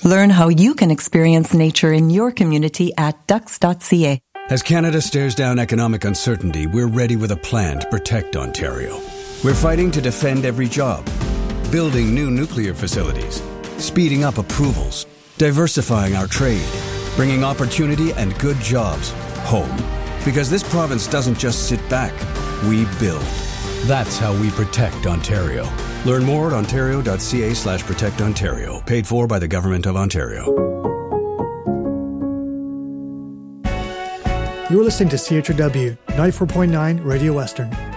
Learn how you can experience nature in your community at ducks.ca. As Canada stares down economic uncertainty, we're ready with a plan to protect Ontario. We're fighting to defend every job, building new nuclear facilities, speeding up approvals, diversifying our trade, bringing opportunity and good jobs home. Because this province doesn't just sit back, we build. That's how we protect Ontario. Learn more at ontario.ca/protectontario. Paid for by the Government of Ontario. You're listening to CHRW 94.9 Radio Western.